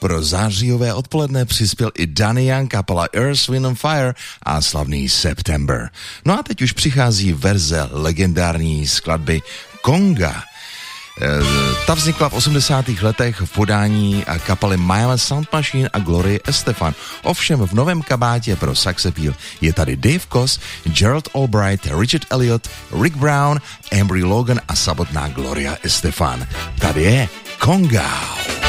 Pro zářijové odpoledne přispěl i Danny Young, kapela Earth, Wind and Fire a slavný September. No a teď už přichází verze legendární skladby Conga. Ta vznikla v 80. letech v podání kapely Miami Sound Machine a Glorie Estefan. Ovšem v novém kabátě pro saxopíl je tady Dave Koz, Gerald Albright, Richard Elliott, Rick Brown, Ambry Logan a samotná Gloria Estefan. Tady je Conga.